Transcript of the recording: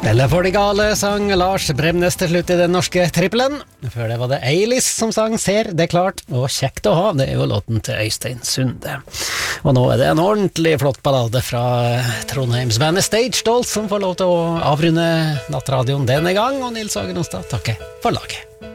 Eller for de gale sang Lars Bremnes til slutt i den norske trippelen. Før det var det Eilis som sang Ser det klart, og Kjekt å ha, det er jo låten til Øystein Sunde. Og nå er det en ordentlig flott ballade fra Trondheimsbandet Stage Dolls som får lov til å avrunde nattradioen denne gang, og Nils Hagen Onsdag takker for laget.